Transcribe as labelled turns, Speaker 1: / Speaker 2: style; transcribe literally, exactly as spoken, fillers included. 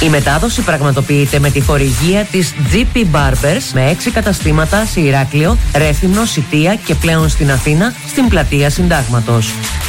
Speaker 1: Η μετάδοση πραγματοποιείται με τη χορηγία της τζι πι Barbers με έξι καταστήματα σε Ηράκλειο, Ρέθυμνο, Σιτία και πλέον στην Αθήνα στην πλατεία Συντάγματος.